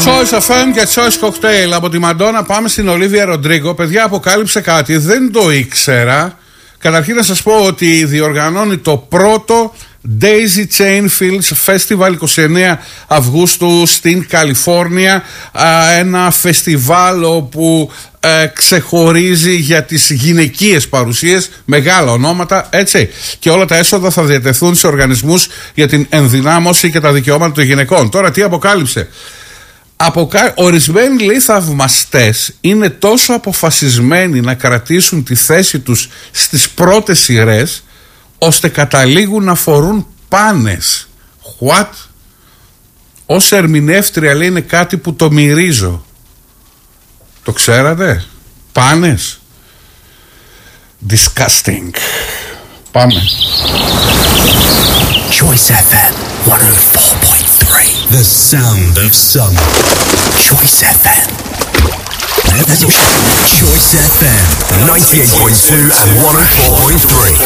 Choice FM και Choice Cocktail από τη Μαντόνα. Πάμε στην Ολίβια Ροντρίγκο. Παιδιά, αποκάλυψε κάτι, δεν το ήξερα. Καταρχήν να σας πω ότι διοργανώνει το πρώτο Daisy Chain Fields Festival 29 Αυγούστου στην Καλιφόρνια. Ένα φεστιβάλ όπου ξεχωρίζει για τις γυναικείες παρουσίες, μεγάλα ονόματα, έτσι. Και όλα τα έσοδα θα διατεθούν σε οργανισμούς για την ενδυνάμωση και τα δικαιώματα των γυναικών. Τώρα τι αποκάλυψε? Ορισμένοι, λέει, θαυμαστές είναι τόσο αποφασισμένοι να κρατήσουν τη θέση τους στις πρώτες σειρές, ώστε καταλήγουν να φορούν πάνες. What? Ως ερμηνεύτρια, λέει, είναι κάτι που το μυρίζω. Το ξέρατε? Πάνες. Disgusting. Πάμε. Choice FM 104.3. The sound of summer. Choice FM. Choice FM 98.2 and 104.3.